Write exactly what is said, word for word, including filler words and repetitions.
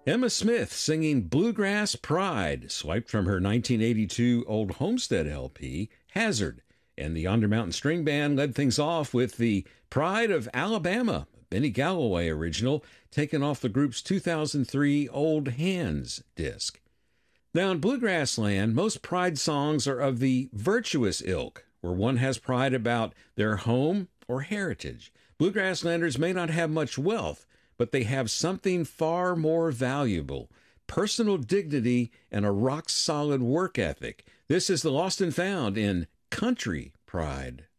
Emma Smith singing Bluegrass Pride, swiped from her nineteen eighty-two Old Homestead L P, Hazard. And the Yonder Mountain String Band led things off with the Pride of Alabama, Benny Galloway original, taken off the group's two thousand three Old Hands disc. Now in Bluegrass land, most pride songs are of the virtuous ilk, where one has pride about their home or heritage. Bluegrasslanders may not have much wealth, but they have something far more valuable: personal dignity and a rock-solid work ethic. This is the lost and found in Country Pride.